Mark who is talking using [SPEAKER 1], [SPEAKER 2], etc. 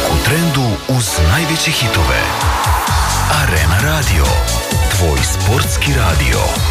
[SPEAKER 1] Preku trendu uz najveće hitove. Arena Radio, tvoj sportski radio.